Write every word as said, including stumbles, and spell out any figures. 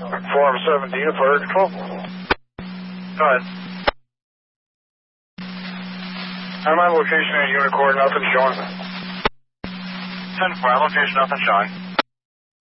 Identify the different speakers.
Speaker 1: Form seventeen, fire control. Go ahead. I'm on location at Unicorn, nothing showing.
Speaker 2: ten four, on location, nothing showing.